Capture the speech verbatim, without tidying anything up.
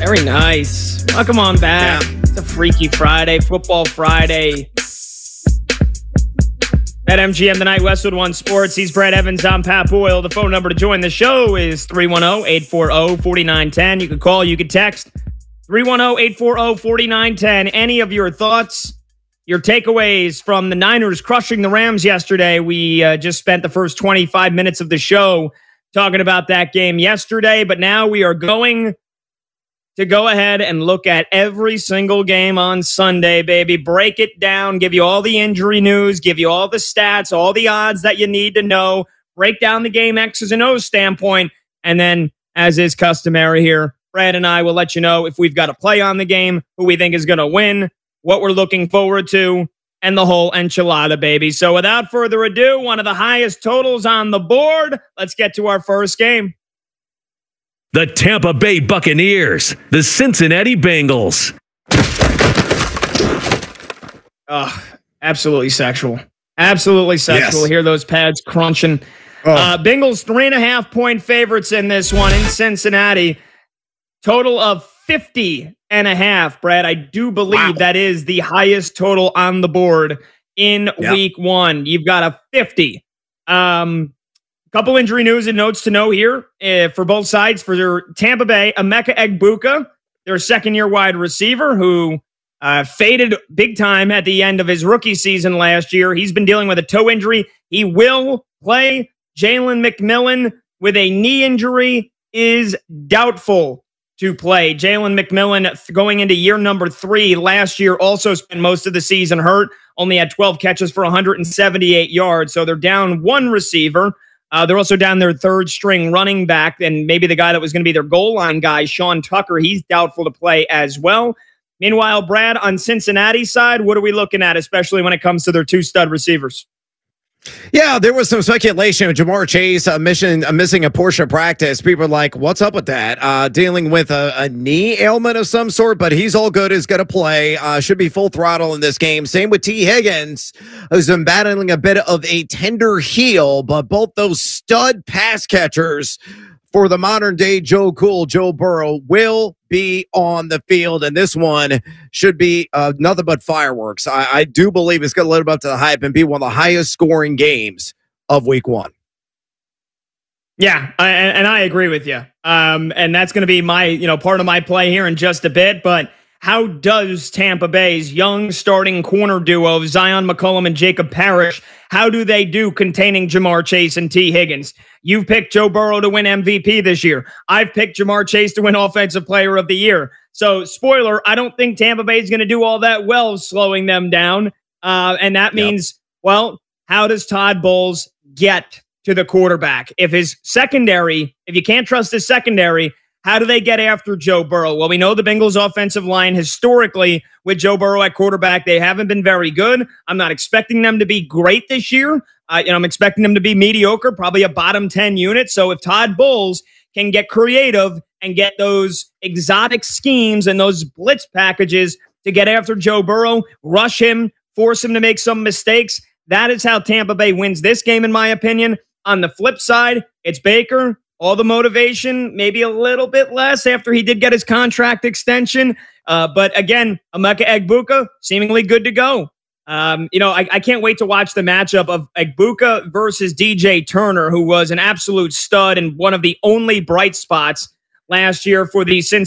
Very nice. Welcome on back. Yeah. It's a Freaky Friday, Football Friday. At M G M Tonight, Westwood One Sports. He's Brad Evans. I'm Pat Boyle. The phone number to join the show is three one zero, eight four zero, four nine one zero. You can call, you can text three one zero, eight four zero, four nine one zero. Any of your thoughts, your takeaways from the Niners crushing the Rams yesterday. We uh, just spent the first twenty-five minutes of the show talking about that game yesterday, but now we are going to go ahead and look at every single game on Sunday, baby. Break it down, give you all the injury news, give you all the stats, all the odds that you need to know, break down the game X's and O's standpoint, and then, as is customary here, Brad and I will let you know if we've got a play on the game, who we think is going to win, what we're looking forward to, and the whole enchilada, baby. So without further ado, one of the highest totals on the board. Let's get to our first game. The Tampa Bay Buccaneers, the Cincinnati Bengals. Oh, absolutely sexual. Absolutely sexual. Yes. Hear those pads crunching. Oh. Uh, Bengals three and a half point favorites in this one in Cincinnati. Total of fifty and a half, Brad. I do believe Wow. that is the highest total on the board in Yep. week one. You've got a fifty. Um, couple injury news and notes to know here uh, for both sides. For Tampa Bay, Emeka Egbuka, their second-year wide receiver who uh, faded big time at the end of his rookie season last year. He's been dealing with a toe injury. He will play. Jalen McMillan with a knee injury is doubtful to play. Jalen McMillan going into year number three last year also spent most of the season hurt, only had twelve catches for one hundred seventy-eight yards. So they're down one receiver. Uh, they're also down their third string running back, and maybe the guy that was going to be their goal line guy, Sean Tucker, he's doubtful to play as well. Meanwhile, Brad, on Cincinnati's side, what are we looking at, especially when it comes to their two stud receivers? Yeah, there was some speculation of Jamar Chase uh, mission, uh, missing a portion of practice. People are like, what's up with that? Uh, dealing with a, a knee ailment of some sort, but he's all good. He's going to play. Uh, should be full throttle in this game. Same with T. Higgins, who's been battling a bit of a tender heel, but both those stud pass catchers for the modern day Joe Cool, Joe Burrow, will be on the field, and this one should be uh, nothing but fireworks. I, I do believe it's going to live up to the hype and be one of the highest scoring games of week one. Yeah, I, and I agree with you. Um, and that's going to be my, you know, part of my play here in just a bit. But how does Tampa Bay's young starting corner duo of Zion McCollum and Jacob Parrish, how do they do containing Jamar Chase and T. Higgins? You've picked Joe Burrow to win M V P this year. I've picked Jamar Chase to win Offensive Player of the Year. So, spoiler, I don't think Tampa Bay is going to do all that well slowing them down. Uh, and that means, yep. well, how does Todd Bowles get to the quarterback? If his secondary, if you can't trust his secondary, how do they get after Joe Burrow? Well, we know the Bengals offensive line historically with Joe Burrow at quarterback, they haven't been very good. I'm not expecting them to be great this year. Uh, you know, I'm expecting them to be mediocre, probably a bottom ten unit. So if Todd Bowles can get creative and get those exotic schemes and those blitz packages to get after Joe Burrow, rush him, force him to make some mistakes, that is how Tampa Bay wins this game, in my opinion. On the flip side, it's Baker. All the motivation, maybe a little bit less after he did get his contract extension. Uh, but again, Emeka Egbuka, seemingly good to go. Um, you know, I, I can't wait to watch the matchup of Egbuka versus D J Turner, who was an absolute stud and one of the only bright spots last year for the Cincinnati